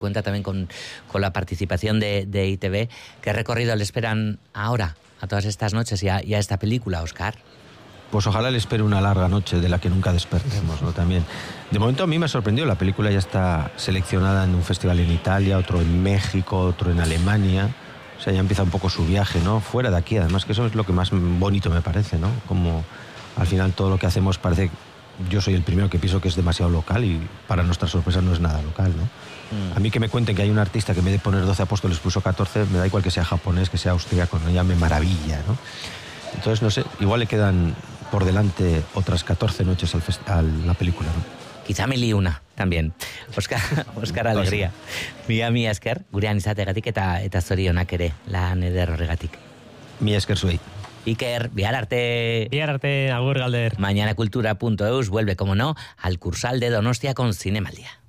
Cuenta también con la participación de ITV. ¿Qué recorrido le esperan ahora, a todas estas noches y a esta película, Óscar? Pues ojalá le espere una larga noche de la que nunca despertemos, ¿no? También. De momento a mí me ha sorprendido, la película ya está seleccionada en un festival en Italia, otro en México, otro en Alemania. O sea, ya empieza un poco su viaje, ¿no? Fuera de aquí, además, que eso es lo que más bonito me parece, ¿no? Como al final todo lo que hacemos parece... Yo soy el primero que pienso que es demasiado local y para nuestra sorpresa no es nada local, ¿no? A mí que me cuenten que hay un artista que en vez de poner 12 apóstoles puso 14, me da igual que sea japonés, que sea austríaco, ¿no? Ya me maravilla, ¿no? Entonces, no sé, igual le quedan por delante otras 14 noches a la película, ¿no? Quizá 1001 también. Óscar Alegría. Mi esker, gurean izategatik eta zorionak ere, lan eder horregatik. Mi esker zuei. Iker, bihar arte. Bihar arte, agur galder. Mañana cultura.eus vuelve, como no, al Cursal de Donostia con Zinemaldia.